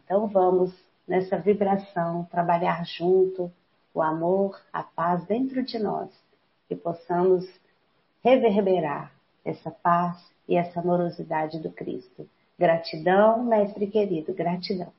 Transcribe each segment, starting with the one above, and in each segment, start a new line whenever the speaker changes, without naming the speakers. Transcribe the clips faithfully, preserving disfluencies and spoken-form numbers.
Então vamos, nessa vibração, trabalhar junto o amor, a paz dentro de nós, que possamos reverberar essa paz e essa amorosidade do Cristo. Gratidão, mestre querido, gratidão.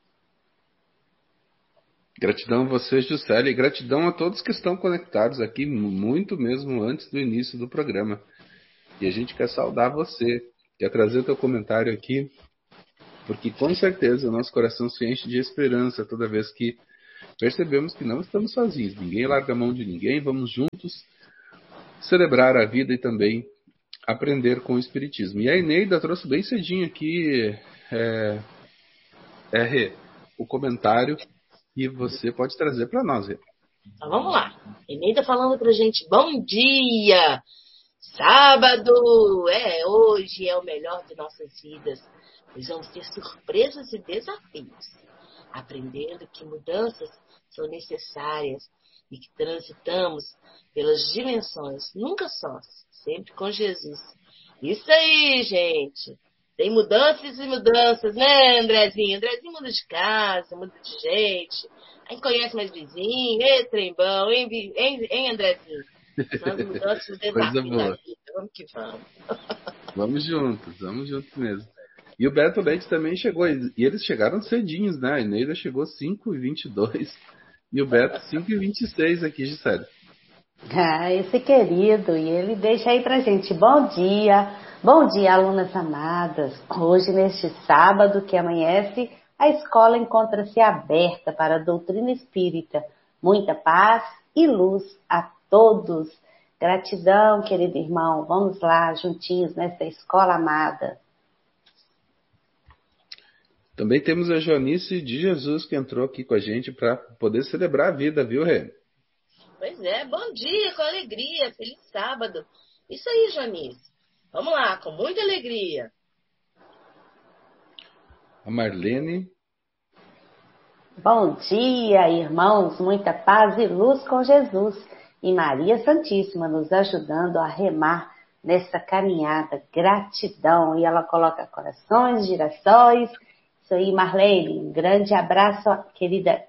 Gratidão a você, Juscelia, e gratidão a todos que estão conectados aqui, muito mesmo antes do início do programa. E a gente quer saudar você, quer trazer teu comentário aqui, porque com certeza o nosso coração se enche de esperança toda vez que percebemos que não estamos sozinhos. Ninguém larga a mão de ninguém, vamos juntos celebrar a vida e também aprender com o Espiritismo. E a Eneida trouxe bem cedinho aqui é, é, o comentário que você pode trazer para nós. Rê.
Então vamos lá. Eneida falando pra gente, bom dia! Sábado! É, hoje é o melhor de nossas vidas. Pois vamos ter surpresas e desafios. Aprendendo que mudanças são necessárias e que transitamos pelas dimensões, nunca sós, sempre com Jesus. Isso aí, gente! Tem mudanças e mudanças, né, Andrezinho? Andrezinho muda de casa, muda de gente. Aí conhece mais vizinho, ei, trembão, hein, hein, hein Andrezinho? São as mudanças e desafios da vida. Vamos que vamos.
Vamos juntos, vamos juntos mesmo. E o Beto Leite também chegou, e eles chegaram cedinhos, né? A Eneida chegou cinco e vinte e dois e o Beto cinco e vinte e seis aqui, Gisele.
Ah, esse querido, e ele deixa aí pra gente, bom dia, bom dia, alunas amadas. Hoje, neste sábado que amanhece, a escola encontra-se aberta para a doutrina espírita. Muita paz e luz a todos. Gratidão, querido irmão, vamos lá, juntinhos, nesta escola amada.
Também temos a Joanice de Jesus, que entrou aqui com a gente para poder celebrar a vida, viu, Rê?
Pois é, bom dia, com alegria, feliz sábado. Isso aí, Joanice. Vamos lá, com muita alegria.
A Marlene.
Bom dia, irmãos, muita paz e luz com Jesus. E Maria Santíssima nos ajudando a remar nessa caminhada. Gratidão. E ela coloca corações, girassóis. Isso aí, Marlene. Um grande abraço, querida.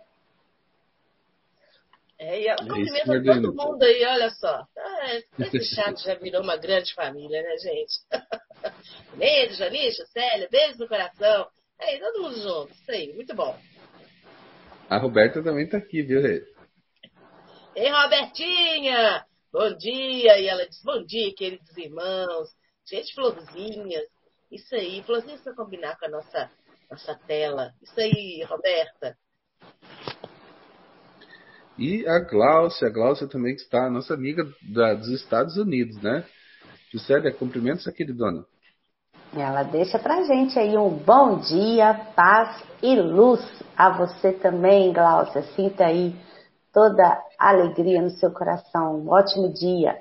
É, e ela cumprimenta é todo mundo aí, olha só. Ah, esse chat já virou uma grande família, né, gente? Neide, Janice, Célia, beijo no coração. Aí, todo mundo junto. Isso aí, muito bom.
A Roberta também tá aqui, viu, Rê?
Ei, Robertinha! Bom dia! E ela diz, bom dia, queridos irmãos. Gente, florzinhas. Isso aí, florzinhas para combinar com a nossa, nossa tela. Isso aí, Roberta.
E a Gláucia, a Gláucia também que está, a nossa amiga da, dos Estados Unidos, né? Juscelia, cumprimentos aqui de dona.
Ela deixa pra gente aí um bom dia, paz e luz a você também, Gláucia. Sinta aí toda a alegria no seu coração. Um ótimo dia.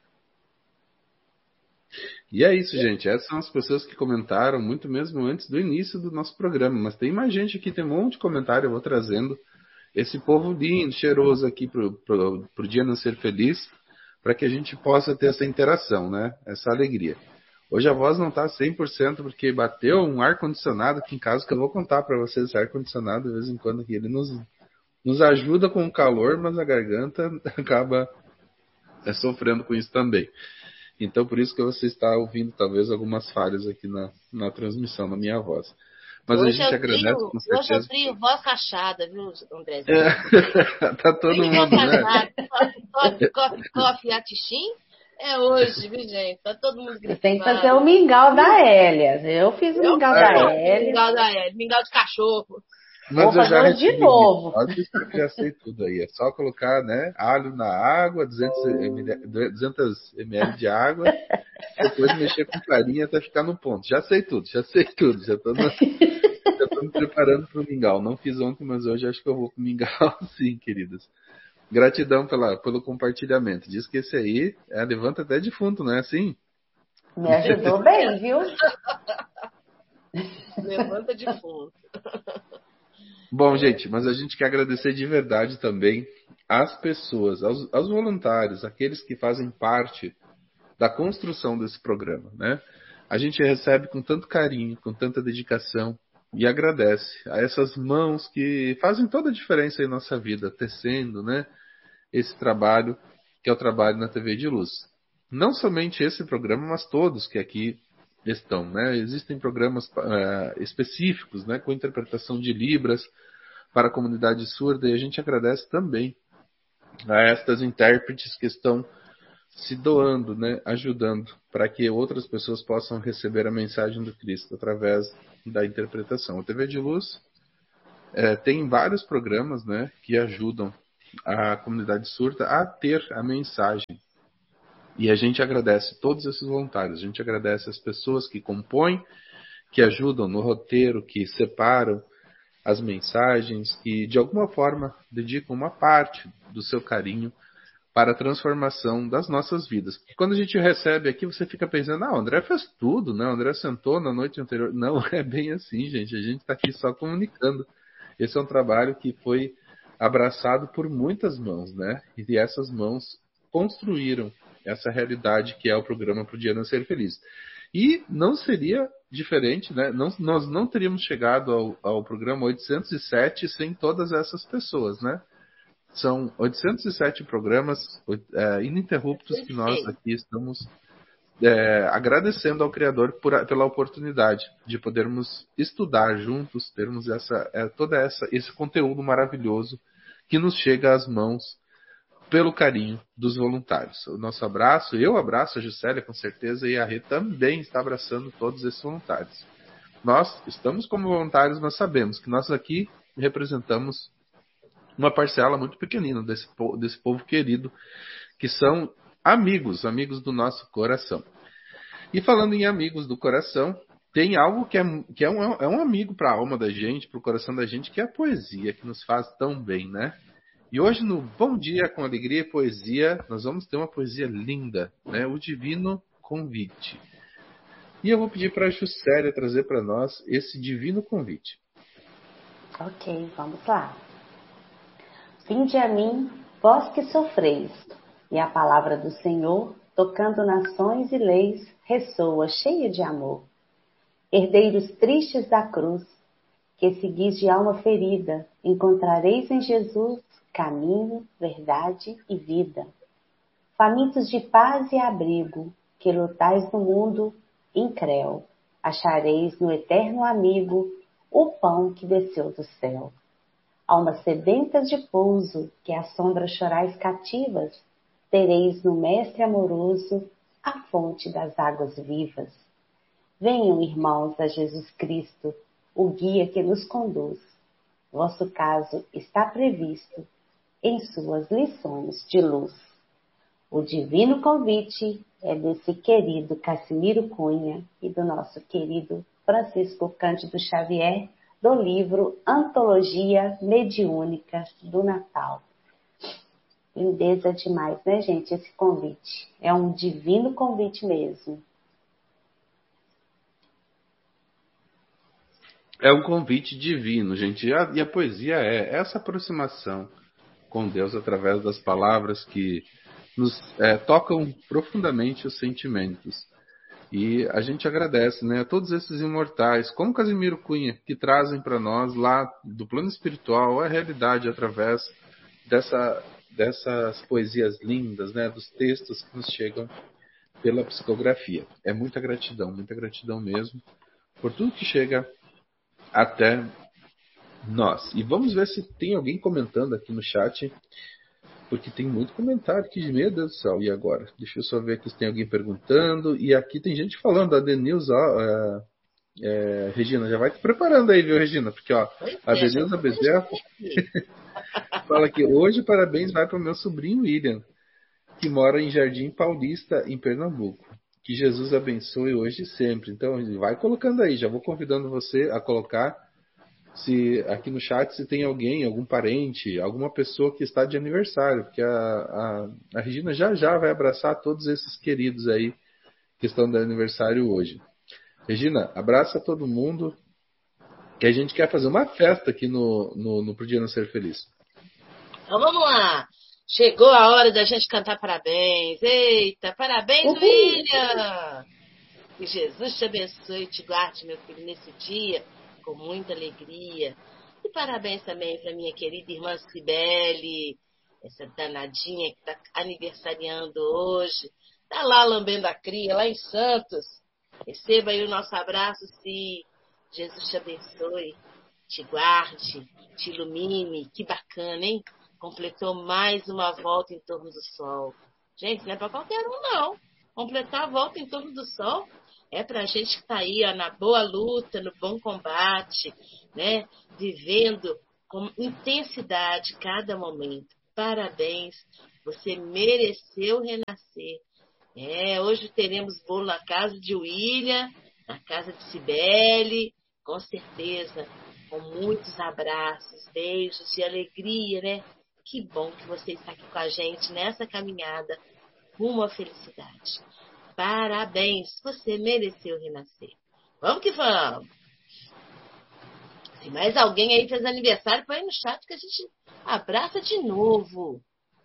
E é isso, gente. Essas são as pessoas que comentaram muito mesmo antes do início do nosso programa. Mas tem mais gente aqui, tem um monte de comentário, eu vou trazendo esse povo lindo, cheiroso aqui pro, pro, pro dia não ser feliz, para que a gente possa ter essa interação, né? Essa alegria. Hoje a voz não está cem por cento porque bateu um ar-condicionado aqui em casa, que eu vou contar para vocês, esse ar-condicionado de vez em quando aqui, ele nos, nos ajuda com o calor, mas a garganta acaba é, sofrendo com isso também. Então por isso que você está ouvindo talvez algumas falhas aqui na, na transmissão, na minha voz. Mas
hoje
a gente
é
agradece
trio,
com certeza.
Hoje é o trio voz rachada, viu, Andrezinho?
É, tá todo mundo, né?
Coffee, coffee, coffee, atixim. É hoje, viu, gente? Tá todo mundo gritando.
Tem que fazer o mingau da Hélia. Eu fiz o
Eu
mingau
fiz
da
o
Hélia.
Mingau da Hélia. Mingau de cachorro.
Mas
Vou
eu já
fazer de novo.
Eu já sei tudo aí. É só colocar, né, alho na água, duzentos mililitros de água, depois mexer com farinha até ficar no ponto. Já sei tudo, já sei tudo. Já tô, no... já tô me preparando para o mingau. Não fiz ontem, mas hoje acho que eu vou pro mingau sim, queridas. Gratidão pela, pelo compartilhamento. Diz que esse aí é, levanta até defunto, não é assim?
Me ajudou bem, viu?
Levanta defunto.
Bom, gente, mas a gente quer agradecer de verdade também às pessoas, aos, aos voluntários, aqueles que fazem parte da construção desse programa, né? A gente recebe com tanto carinho, com tanta dedicação, e agradece a essas mãos que fazem toda a diferença em nossa vida, tecendo, né, esse trabalho, que é o trabalho na T V de Luz. Não somente esse programa, mas todos que aqui estão, né? Existem programas uh, específicos, né, com interpretação de Libras para a comunidade surda, e a gente agradece também a estas intérpretes que estão se doando, né, ajudando para que outras pessoas possam receber a mensagem do Cristo através da interpretação. A T V de Luz é, tem vários programas, né, que ajudam a comunidade surda a ter a mensagem. E a gente agradece todos esses voluntários, a gente agradece as pessoas que compõem, que ajudam no roteiro, que separam as mensagens, que de alguma forma dedicam uma parte do seu carinho para a transformação das nossas vidas. Porque quando a gente recebe aqui, você fica pensando, ah, o André fez tudo, né? O André sentou na noite anterior. Não é bem assim, gente. A gente está aqui só comunicando. Esse é um trabalho que foi abraçado por muitas mãos, né? E essas mãos construíram essa realidade que é o programa Pro Dia Nascer Feliz. E não seria diferente, né? Não, nós não teríamos chegado ao, ao programa oitocentos e sete sem todas essas pessoas, né? São oitocentos e sete programas é, ininterruptos que nós aqui estamos é, agradecendo ao Criador por, pela oportunidade de podermos estudar juntos, termos essa, é, toda essa, esse conteúdo maravilhoso que nos chega às mãos pelo carinho dos voluntários. O nosso abraço, eu abraço a Juscelia com certeza, e a Rê também está abraçando todos esses voluntários. Nós estamos como voluntários, mas sabemos que nós aqui representamos uma parcela muito pequenina desse, desse povo querido, que são amigos, amigos do nosso coração. E falando em amigos do coração, tem algo que é, que é, um, é um amigo para a alma da gente, para o coração da gente, que é a poesia, que nos faz tão bem, né? E hoje no Bom Dia com Alegria e Poesia, nós vamos ter uma poesia linda, né? O Divino Convite. E eu vou pedir para a Juscelia trazer para nós esse Divino Convite.
Ok, vamos lá. Vinde a mim, vós que sofreis, e a palavra do Senhor, tocando nações e leis, ressoa cheia de amor. Herdeiros tristes da cruz, que seguis de alma ferida, encontrareis em Jesus caminho, verdade e vida. Famintos de paz e abrigo, que lutais no mundo incréu, achareis no eterno amigo o pão que desceu do céu. Almas sedentas de pouso, que à sombra chorais cativas, tereis no Mestre amoroso a fonte das águas vivas. Venham, irmãos, a Jesus Cristo, o guia que nos conduz. Vosso caso está previsto em suas lições de luz. O divino convite é desse querido Cassimiro Cunha e do nosso querido Francisco Cândido Xavier, do livro Antologia Mediúnica do Natal. Lindeza demais, né, gente, esse convite. É um divino convite mesmo.
É um convite divino, gente. E a, e a poesia é essa aproximação com Deus através das palavras que nos é, tocam profundamente os sentimentos. E a gente agradece, né, a todos esses imortais, como Cassimiro Cunha, que trazem para nós lá do plano espiritual a realidade através dessa, dessas poesias lindas, né, dos textos que nos chegam pela psicografia. É muita gratidão, muita gratidão mesmo por tudo que chega até nós. E vamos ver se tem alguém comentando aqui no chat, porque tem muito comentário aqui, meu Deus do céu. E agora? Deixa eu só ver aqui se tem alguém perguntando. E aqui tem gente falando, a Denilza, ó, é, é, Regina, já vai te preparando aí, viu, Regina? Porque, ó, a Denilza Bezerra fala que hoje parabéns vai para o meu sobrinho William, que mora em Jardim Paulista, em Pernambuco. Que Jesus abençoe hoje e sempre. Então, vai colocando aí, já vou convidando você a colocar se aqui no chat se tem alguém, algum parente, alguma pessoa que está de aniversário, porque a, a, a Regina já já vai abraçar todos esses queridos aí que estão de aniversário hoje. Regina, abraça todo mundo, que a gente quer fazer uma festa aqui no, no, no Pro Dia Nascer Feliz.
Então vamos lá. Chegou a hora da gente cantar parabéns. Eita, parabéns, uhum. William! Que Jesus te abençoe e te guarde, meu filho, nesse dia, com muita alegria. E parabéns também para minha querida irmã Cibele, essa danadinha que está aniversariando hoje. Está lá lambendo a cria, lá em Santos. Receba aí o nosso abraço, se Jesus te abençoe, te guarde, te ilumine. Que bacana, hein? Completou mais uma volta em torno do sol. Gente, não é para qualquer um, não. Completar a volta em torno do sol é para a gente que está aí, ó, na boa luta, no bom combate, né? Vivendo com intensidade cada momento. Parabéns, você mereceu renascer. É, hoje teremos bolo na casa de William, na casa de Cibele, com certeza, com muitos abraços, beijos e alegria, né? Que bom que você está aqui com a gente nessa caminhada rumo à felicidade. Parabéns, você mereceu renascer. Vamos que vamos! Se mais alguém aí fez aniversário, põe no chat que a gente abraça de novo.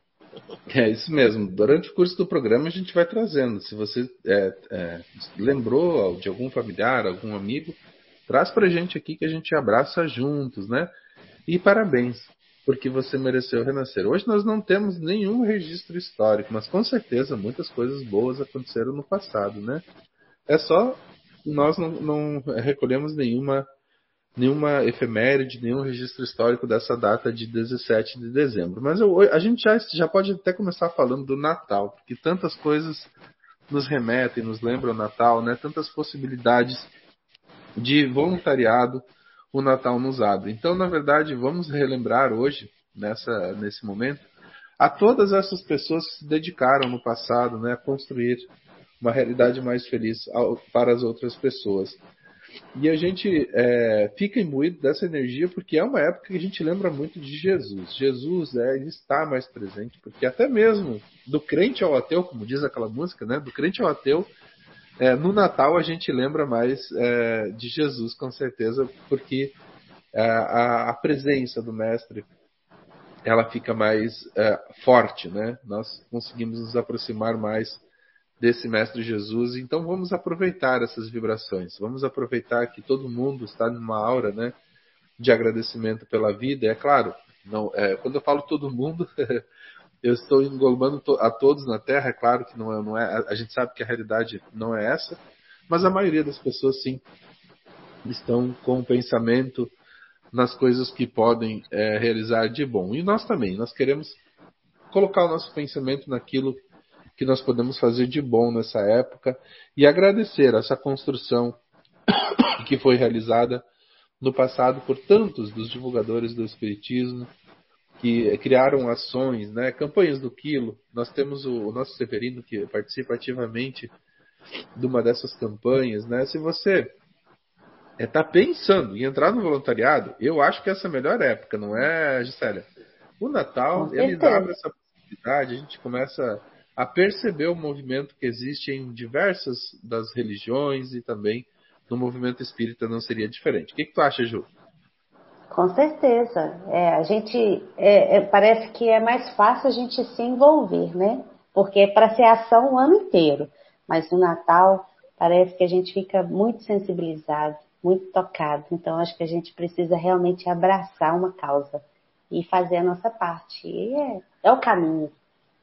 É isso mesmo. Durante o curso do programa a gente vai trazendo. Se você é, é, lembrou de algum familiar, algum amigo, traz pra gente aqui que a gente abraça juntos, né? E parabéns, porque você mereceu renascer. Hoje nós não temos nenhum registro histórico, mas com certeza muitas coisas boas aconteceram no passado, né? É só nós não, não recolhemos nenhuma nenhuma efeméride, nenhum registro histórico dessa data de dezessete de dezembro. Mas eu, a gente já, já pode até começar falando do Natal, porque tantas coisas nos remetem, nos lembram o Natal, né? Tantas possibilidades de voluntariado o Natal nos abre. Então, na verdade, vamos relembrar hoje, nessa, nesse momento, a todas essas pessoas que se dedicaram no passado, né, a construir uma realidade mais feliz ao, para as outras pessoas. E a gente é, fica imbuído dessa energia porque é uma época que a gente lembra muito de Jesus. Jesus é, ele está mais presente, porque até mesmo do crente ao ateu, como diz aquela música, né, do crente ao ateu, é, no Natal a gente lembra mais é, de Jesus, com certeza, porque é, a, a presença do Mestre ela fica mais é, forte, né? Nós conseguimos nos aproximar mais desse Mestre Jesus, então vamos aproveitar essas vibrações, vamos aproveitar que todo mundo está numa aura, né, de agradecimento pela vida. É claro, não, é, quando eu falo todo mundo, eu estou englobando to- a todos na Terra. É claro que não é, não é, a gente sabe que a realidade não é essa, mas a maioria das pessoas sim estão com o pensamento nas coisas que podem é, realizar de bom. E nós também, nós queremos colocar o nosso pensamento naquilo que nós podemos fazer de bom nessa época e agradecer essa construção que foi realizada no passado por tantos dos divulgadores do Espiritismo que criaram ações, né, campanhas do quilo. Nós temos o, o nosso Severino que participa ativamente de uma dessas campanhas, né? Se você está pensando em entrar no voluntariado, eu acho que essa é a melhor época, não é, Gisélia? O
Com
Natal, ele
certeza.
abre essa possibilidade, a gente começa a perceber o movimento que existe em diversas das religiões e também no movimento espírita não seria diferente. O que, que tu acha, Ju?
Com certeza. É, a gente é, é, parece que é mais fácil a gente se envolver, né? Porque é para ser ação o ano inteiro. Mas no Natal parece que a gente fica muito sensibilizado, muito tocado. Então acho que a gente precisa realmente abraçar uma causa e fazer a nossa parte. E é, é o caminho.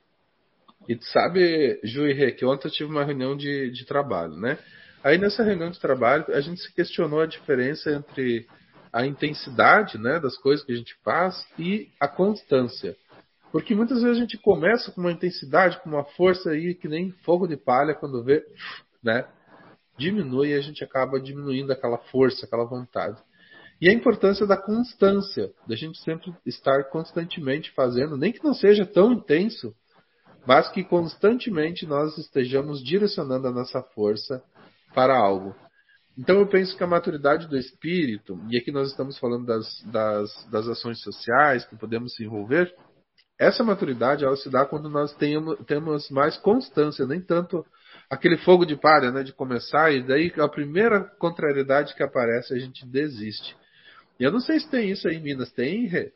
E tu sabe, Ju e Rê, que ontem eu tive uma reunião de, de trabalho, né? Aí nessa reunião de trabalho a gente se questionou a diferença entre a intensidade, né, das coisas que a gente faz e a constância. Porque muitas vezes a gente começa com uma intensidade, com uma força aí que nem fogo de palha, quando vê, né, diminui e a gente acaba diminuindo aquela força, aquela vontade. E a importância da constância, da gente sempre estar constantemente fazendo, nem que não seja tão intenso, mas que constantemente nós estejamos direcionando a nossa força para algo. Então eu penso que a maturidade do espírito, e aqui nós estamos falando das, das, das ações sociais que podemos se envolver, essa maturidade ela se dá quando nós tenhamos, temos mais constância, nem tanto aquele fogo de palha, né, de começar e daí a primeira contrariedade que aparece a gente desiste. E eu não sei se tem isso aí em Minas, tem, Rê?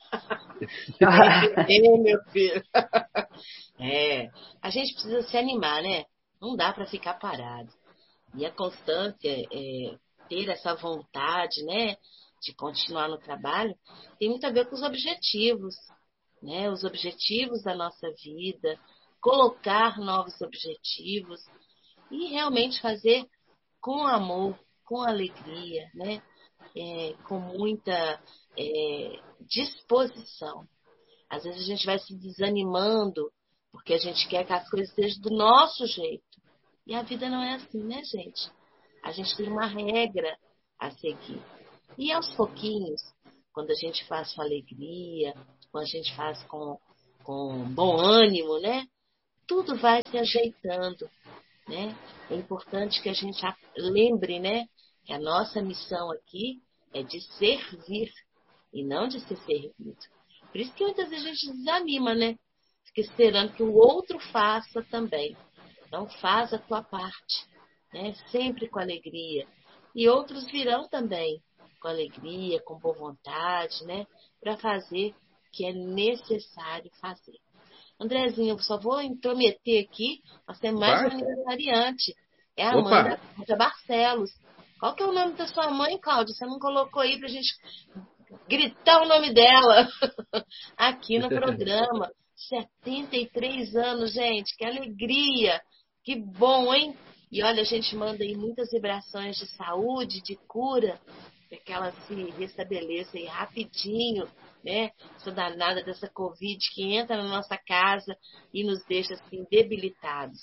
Tem, meu filho. É, a gente precisa se animar, né? Não dá para ficar parado. E a constância, é, ter essa vontade, né, de continuar no trabalho, tem muito a ver com os objetivos, né, os objetivos da nossa vida, colocar novos objetivos e realmente fazer com amor, com alegria, né, é, com muita é, disposição. Às vezes a gente vai se desanimando porque a gente quer que as coisas sejam do nosso jeito. E a vida não é assim, né, gente? A gente tem uma regra a seguir. E aos pouquinhos, quando a gente faz com alegria, quando a gente faz com, com bom ânimo, né? Tudo vai se ajeitando, né? É importante que a gente lembre, né? Que a nossa missão aqui é de servir e não de ser servido. Por isso que muitas vezes a gente desanima, né? Fica esperando que o outro faça também. Então faz a tua parte, né? Sempre com alegria. E outros virão também com alegria, com boa vontade, né? Para fazer o que é necessário fazer. Andrezinho, eu só vou intrometer aqui, nós temos mais
Vai.
um aniversariante. É a
Opa.
mãe da Cláudia Barcelos. Qual que é o nome da sua mãe, Cláudia? Você não colocou aí pra gente gritar o nome dela aqui no programa. setenta e três anos, gente, que alegria, que bom, hein? E olha, a gente manda aí muitas vibrações de saúde, de cura, para que ela se restabeleça aí rapidinho, né? Essa danada dessa Covid que entra na nossa casa e nos deixa assim debilitados.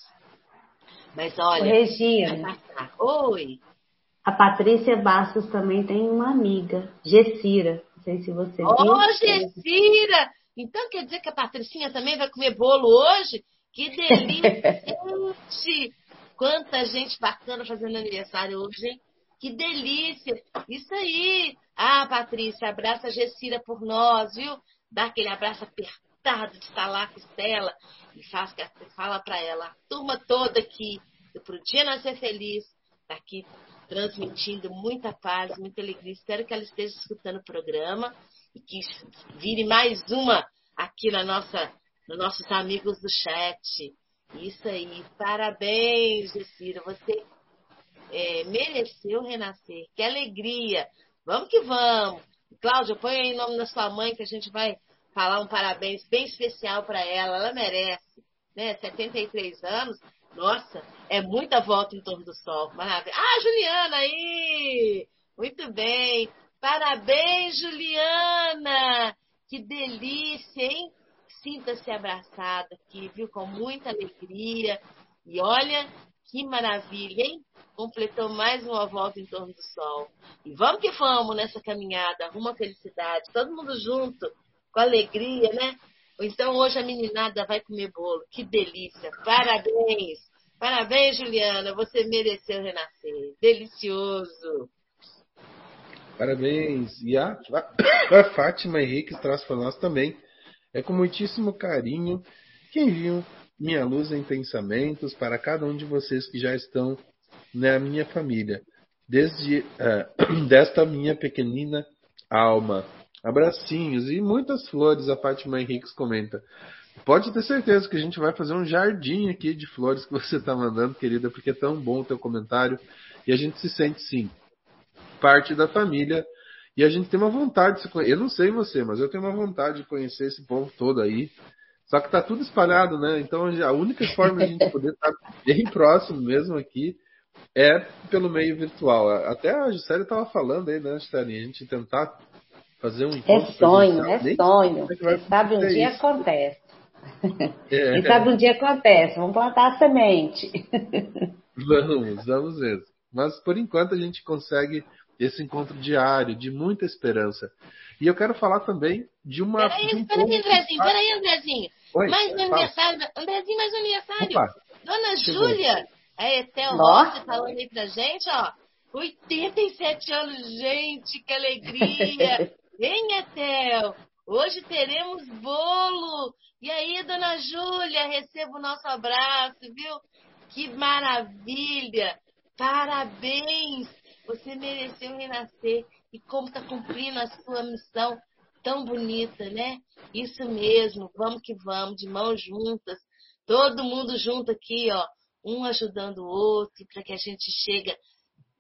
Mas olha,
Ô, Regina,
vai passar. Oi!
a Patrícia Bastos também tem uma amiga, Gessira. Não sei se você
Ô,
viu.
Gessira! Então quer dizer que a Patricinha também vai comer bolo hoje? Que delícia! Gente! Quanta gente bacana fazendo aniversário hoje, hein? Que delícia! Isso aí! Ah, Patrícia, abraça a Gessira por nós, viu? Dá aquele abraço apertado de estalar a costela e faz, fala para ela, a turma toda aqui, do Pro Dia Nascer Feliz, tá aqui transmitindo muita paz, muita alegria. Espero que ela esteja escutando o programa e que vire mais uma aqui na nossa, nos nossos amigos do chat. Isso aí. Parabéns, Gessira. Você é, mereceu renascer. Que alegria. Vamos que vamos. Cláudia, põe aí o nome da sua mãe que a gente vai falar um parabéns bem especial para ela. Ela merece. Né? setenta e três anos. Nossa, é muita volta em torno do sol. Maravilha. Ah, Juliana aí! Muito bem. Parabéns, Juliana! Que delícia, hein? Sinta-se abraçada aqui, viu? Com muita alegria. E olha, que maravilha, hein? Completou mais uma volta em torno do sol. E vamos que vamos nessa caminhada, rumo à felicidade. Todo mundo junto, com alegria, né? Ou então hoje a meninada vai comer bolo. Que delícia. Parabéns. Parabéns, Juliana. Você mereceu renascer. Delicioso.
Parabéns. E a, a Fátima Henrique traz para nós também. É com muitíssimo carinho que envio minha luz em pensamentos para cada um de vocês que já estão na minha família. Desde uh, desta minha pequenina alma. Abracinhos e muitas flores, a Fátima Henriques comenta. Pode ter certeza que a gente vai fazer um jardim aqui de flores que você está mandando, querida, porque é tão bom o teu comentário. E a gente se sente, sim, parte da família. E a gente tem uma vontade de se conhecer. Eu não sei você, mas eu tenho uma vontade de conhecer esse povo todo aí. Só que tá tudo espalhado, né? Então a única forma de a gente poder estar bem próximo mesmo aqui é pelo meio virtual. Até a Juscelia estava falando aí, né, Juscelia? A gente tentar fazer um encontro
É sonho,
presencial.
é
Nem
sonho.
sei como é que
Quem
vai
sabe um
acontecer
dia
isso.
acontece.
É.
Quem sabe um dia acontece. Vamos plantar a semente.
Vamos, vamos mesmo. Mas por enquanto a gente consegue esse encontro diário, de muita esperança. E eu quero falar também de uma.
Peraí,
de um
peraí,
povo
Andrezinho,
que...
peraí, Andrezinho.
Oi,
Mais um
fala.
aniversário. Andrezinho, mais um aniversário.
Opa,
Dona
chegou.
Júlia, a Etel
Nossa.
Rossi falando aí pra gente, ó. oitenta e sete anos, gente, que alegria. Vem, Etel. Hoje teremos bolo. E aí, Dona Júlia, receba o nosso abraço, viu? Que maravilha. Parabéns. Você mereceu renascer. E como está cumprindo a sua missão tão bonita, né? Isso mesmo, vamos que vamos, de mãos juntas, todo mundo junto aqui, ó, um ajudando o outro, para que a gente chegue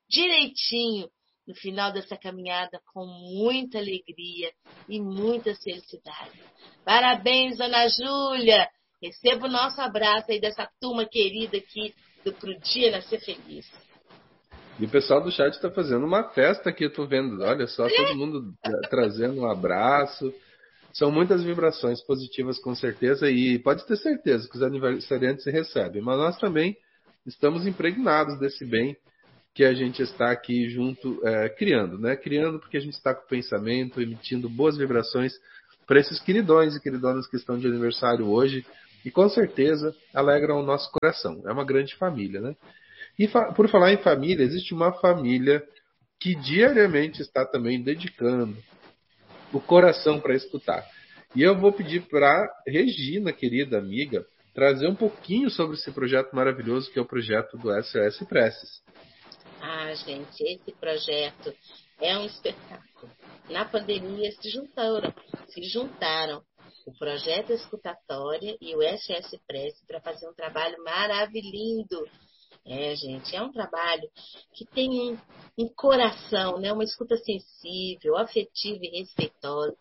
direitinho no final dessa caminhada com muita alegria e muita felicidade. Parabéns, Dona Júlia! Receba o nosso abraço aí dessa turma querida aqui do Pro Dia Nascer Feliz.
E o pessoal do chat está fazendo uma festa aqui, eu tô vendo. Olha só, todo mundo trazendo um abraço. São muitas vibrações positivas, com certeza, e pode ter certeza que os aniversariantes recebem. Mas nós também estamos impregnados desse bem que a gente está aqui junto, é, criando, né? Criando porque a gente está com o pensamento, emitindo boas vibrações para esses queridões e queridonas que estão de aniversário hoje, e com certeza alegram o nosso coração. É uma grande família, né? E por falar em família, existe uma família que diariamente está também dedicando o coração para escutar. E eu vou pedir para Regina, querida amiga, trazer um pouquinho sobre esse projeto maravilhoso que é o projeto do S O S Preces.
Ah, gente, esse projeto é um espetáculo. Na pandemia se juntaram, se juntaram o Projeto Escutatória e o S O S Preces para fazer um trabalho maravilhoso. É, gente, é um trabalho que tem um, um coração, né? Uma escuta sensível, afetiva e respeitosa,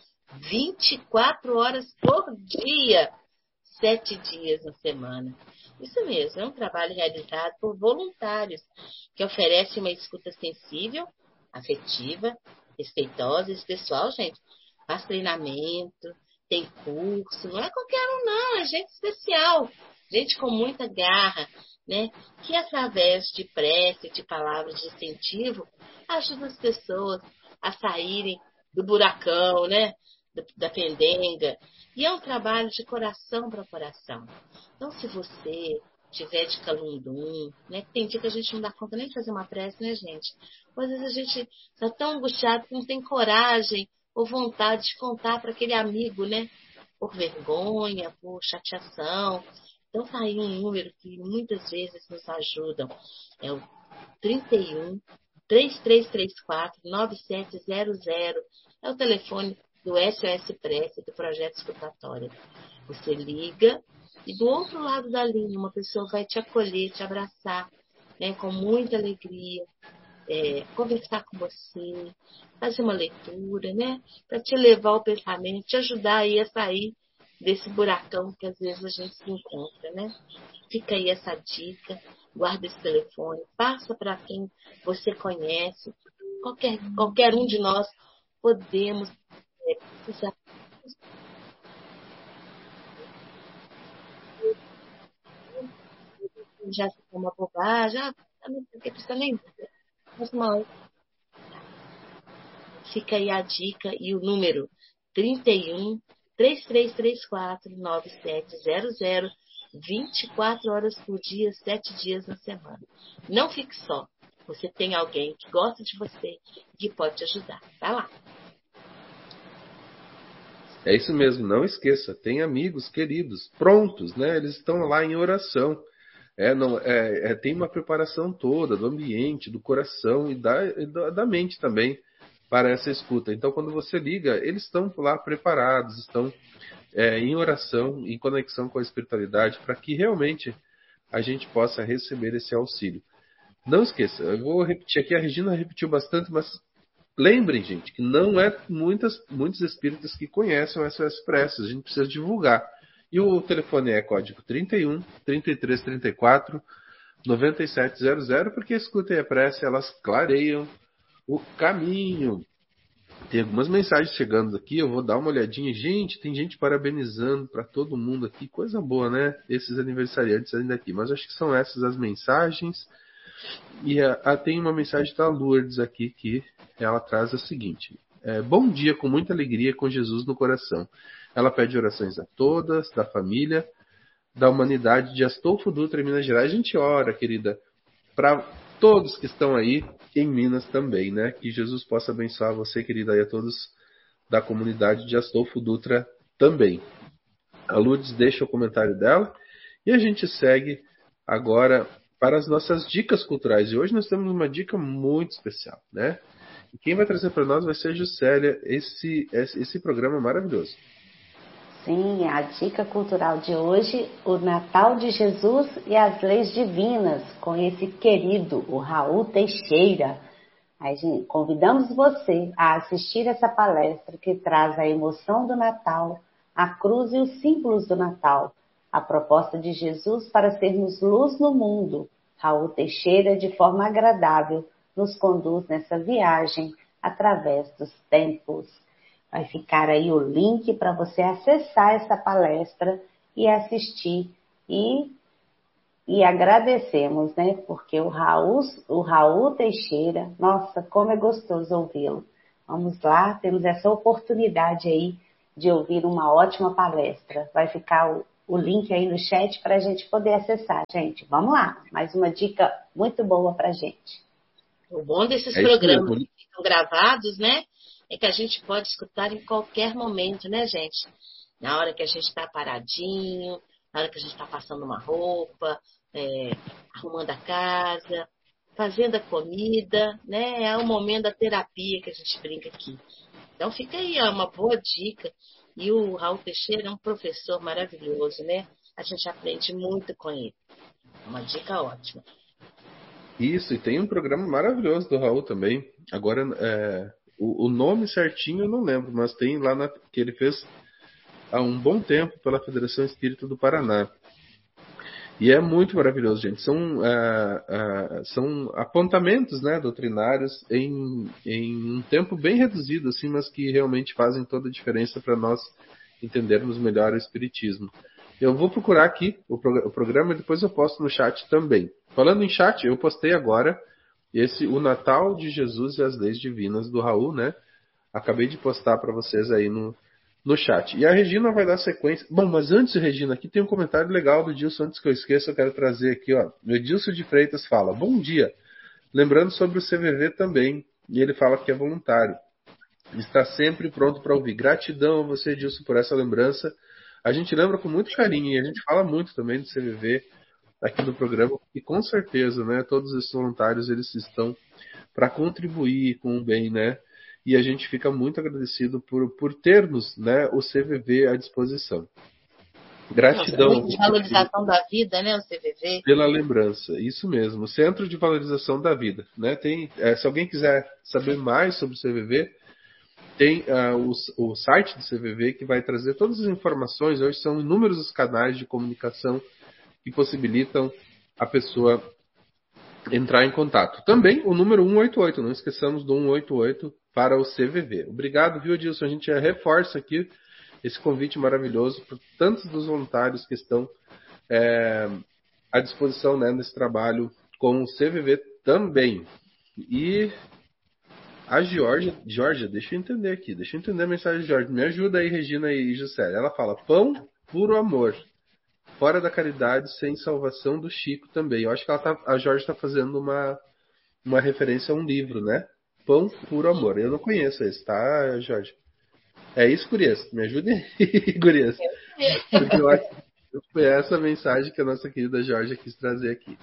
vinte e quatro horas por dia, sete dias na semana. Isso mesmo, é um trabalho realizado por voluntários que oferecem uma escuta sensível, afetiva, respeitosa. Esse pessoal, gente, faz treinamento, tem curso, não é qualquer um não, é gente especial, gente com muita garra, né? Que através de prece, de palavras de incentivo, ajuda as pessoas a saírem do buracão, né? Da pendenga. E é um trabalho de coração para coração. Então, se você tiver de calundum, né? Tem dia que a gente não dá conta nem de fazer uma prece, né, gente? Às vezes a gente está tão angustiado que não tem coragem ou vontade de contar para aquele amigo, né? Por vergonha, por chateação. Então, tá aí um número que muitas vezes nos ajudam. É o trinta e um, três três três quatro, nove sete zero zero. É o telefone do S O S Prece, do Projeto Escutatória. Você liga e do outro lado da linha uma pessoa vai te acolher, te abraçar, né, com muita alegria, é, conversar com você, fazer uma leitura, né, para te levar ao pensamento, te ajudar aí a sair desse buracão que às vezes a gente se encontra, né? Fica aí essa dica, guarda esse telefone, passa para quem você conhece, qualquer, qualquer um de nós podemos é, precisar. Já se for uma bobagem, ah, não precisa nem dizer. Mas uma hora, fica aí a dica e o número trinta e um, três três três quatro, nove sete zero zero, vinte e quatro horas por dia, sete dias na semana. Não fique só. Você tem alguém que gosta de você e que pode te ajudar. Vai lá.
É isso mesmo, não esqueça, tem amigos queridos, prontos, né? Eles estão lá em oração. É, não, é, é, tem uma preparação toda do ambiente, do coração e da, da, da mente também para essa escuta. Então, quando você liga, eles estão lá preparados, estão é, em oração, em conexão com a espiritualidade, para que realmente a gente possa receber esse auxílio. Não esqueça, eu vou repetir aqui, a Regina repetiu bastante, mas lembrem, gente, que não é muitas, muitos espíritas que conhecem o S O S Preces, a gente precisa divulgar. E o telefone é código trinta e um, trinta e três trinta e quatro, noventa e sete zero zero, porque a escuta e a prece, elas clareiam o caminho. Tem algumas mensagens chegando aqui, eu vou dar uma olhadinha. Gente, tem gente parabenizando para todo mundo aqui, coisa boa, né? Esses aniversariantes ainda aqui, mas acho que são essas as mensagens. E a, a, tem uma mensagem da Lourdes aqui que ela traz a seguinte: é, bom dia, com muita alegria, com Jesus no coração. Ela pede orações a todas, da família, da humanidade de Astolfo Dutra, em Minas Gerais. A gente ora, querida, para todos que estão aí em Minas também, né? Que Jesus possa abençoar você, querida, e a todos da comunidade de Astolfo Dutra também. A Lourdes deixa o comentário dela e a gente segue agora para as nossas dicas culturais. E hoje nós temos uma dica muito especial, né? E quem vai trazer para nós vai ser a Juscelia, esse, esse, esse programa maravilhoso.
Sim, a dica cultural de hoje, o Natal de Jesus e as Leis Divinas, com esse querido, o Raul Teixeira. Aí, gente, convidamos você a assistir essa palestra que traz a emoção do Natal, a cruz e os símbolos do Natal, a proposta de Jesus para sermos luz no mundo. Raul Teixeira, de forma agradável, nos conduz nessa viagem através dos tempos. Vai ficar aí o link para você acessar essa palestra e assistir. E, e agradecemos, né? Porque o Raul, o Raul Teixeira, nossa, como é gostoso ouvi-lo. Vamos lá, temos essa oportunidade aí de ouvir uma ótima palestra. Vai ficar o, o link aí no chat para a gente poder acessar, gente. Vamos lá, mais uma dica muito boa para a gente.
O bom desses
É isso
programas
mesmo.
que ficam gravados, né? É que a gente pode escutar em qualquer momento, né, gente? Na hora que a gente está paradinho, na hora que a gente está passando uma roupa, é, arrumando a casa, fazendo a comida, né? É o momento da terapia que a gente brinca aqui. Então fica aí, ó, uma boa dica. E o Raul Teixeira é um professor maravilhoso, né? A gente aprende muito com ele. Uma dica ótima.
Isso, e tem um programa maravilhoso do Raul também. Agora, é, o, o nome certinho eu não lembro, mas tem lá na, que ele fez há um bom tempo pela Federação Espírita do Paraná. E é muito maravilhoso, gente. São, ah, ah, são apontamentos, né, doutrinários em, em um tempo bem reduzido, assim, mas que realmente fazem toda a diferença para nós entendermos melhor o Espiritismo. Eu vou procurar aqui o, pro, o programa e depois eu posto no chat também. Falando em chat, eu postei agora esse O Natal de Jesus e as Leis Divinas do Raul, né? Acabei de postar para vocês aí no, no chat. E a Regina vai dar sequência. Bom, mas antes, Regina, aqui tem um comentário legal do Dilson. Antes que eu esqueça, eu quero trazer aqui, ó. O Edilson de Freitas fala: bom dia. Lembrando sobre o C V V também. E ele fala que é voluntário. Está sempre pronto para ouvir. Gratidão a você, Edilson, por essa lembrança. A gente lembra com muito carinho e a gente fala muito também do C V V aqui no programa. E com certeza, né, todos esses voluntários, eles estão para contribuir com o bem, né? E a gente fica muito agradecido por, por termos, né, o C V V à disposição. Gratidão.
Centro de Valorização da Vida, né, o C V V.
Pela lembrança, isso mesmo, Centro de Valorização da Vida. Né? Tem, é, se alguém quiser saber mais sobre o C V V, tem uh, o, o site do C V V que vai trazer todas as informações. Hoje são inúmeros os canais de comunicação que possibilitam a pessoa entrar em contato. Também o número um oito oito, não esqueçamos do um oito oito para o C V V. Obrigado, viu, Dilson? A gente reforça aqui esse convite maravilhoso para tantos dos voluntários que estão é, à disposição, né, nesse trabalho com o C V V também. E a Georgia, Georgia, deixa eu entender aqui, deixa eu entender a mensagem de Georgia. Me ajuda aí, Regina e Juscelia. Ela fala: pão, puro amor. Fora da caridade, sem salvação do Chico também. Eu acho que ela tá, a Jorge está fazendo uma, uma referência a um livro, né? Pão, puro amor. Eu não conheço esse, tá, Jorge? É isso, Gurias? Me ajude aí, Gurias. Porque eu acho que foi essa mensagem que a nossa querida Jorge quis trazer aqui.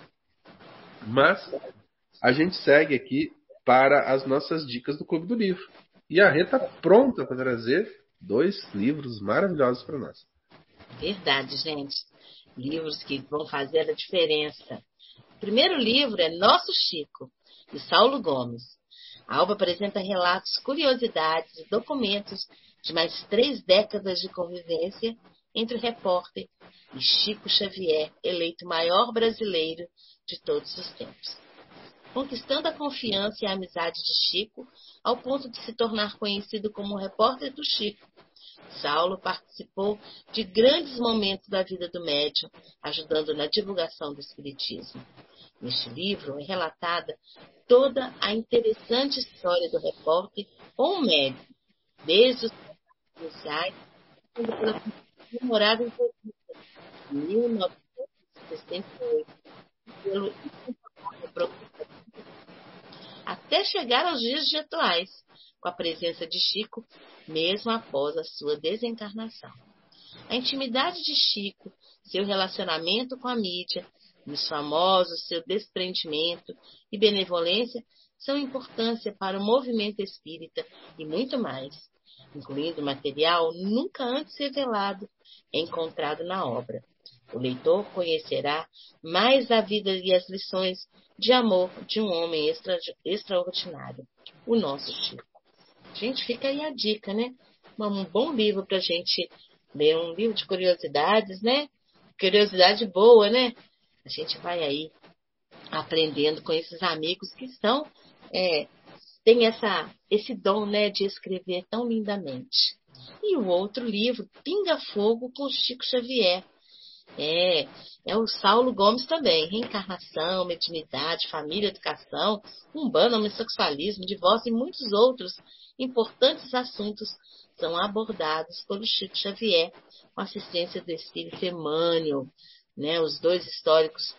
Mas a gente segue aqui para as nossas dicas do Clube do Livro. E a Rê está pronta para trazer dois livros maravilhosos para nós.
Verdade, gente. Livros que vão fazer a diferença. O primeiro livro é Nosso Chico, de Saulo Gomes. A obra apresenta relatos, curiosidades e documentos de mais de três décadas de convivência entre o repórter e Chico Xavier, eleito maior brasileiro de todos os tempos. Conquistando a confiança e a amizade de Chico, ao ponto de se tornar conhecido como o repórter do Chico, Saulo participou de grandes momentos da vida do médium, ajudando na divulgação do espiritismo. Neste livro é relatada toda a interessante história do repórter com o médium, desde os iniciais, passando pela memorável entrevista de mil novecentos e sessenta e oito, pelo incomparável programa, até chegar aos dias atuais, com a presença de Chico, mesmo após a sua desencarnação. A intimidade de Chico, seu relacionamento com a mídia, e os famosos, seu desprendimento e benevolência sua importância para o movimento espírita e muito mais, incluindo material nunca antes revelado, encontrado na obra. O leitor conhecerá mais a vida e as lições de amor de um homem extra, extraordinário, o nosso Chico. Gente, fica aí a dica, né? Um bom livro para a gente ler, um livro de curiosidades, né? Curiosidade boa, né? A gente vai aí aprendendo com esses amigos que são, é, tem essa, esse dom, né, de escrever tão lindamente. E o outro livro, Pinga Fogo, com Chico Xavier. É, é o Saulo Gomes também. Reencarnação, mediunidade, família, educação, umbanda, homossexualismo, divórcio e muitos outros importantes assuntos são abordados pelo Chico Xavier, com assistência do espírito Emmanuel, né, os dois históricos